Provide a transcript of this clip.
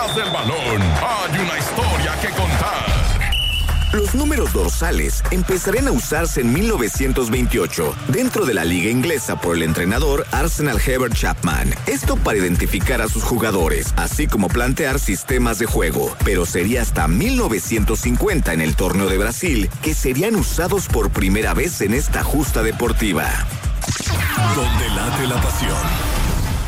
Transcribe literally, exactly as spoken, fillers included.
detrás del balón hay una historia que contar. Los números dorsales empezarían a usarse en mil novecientos veintiocho dentro de la liga inglesa por el entrenador Arsenal Herbert Chapman. Esto para identificar a sus jugadores, así como plantear sistemas de juego. Pero sería hasta mil novecientos cincuenta en el torneo de Brasil que serían usados por primera vez en esta justa deportiva. Donde late la pasión.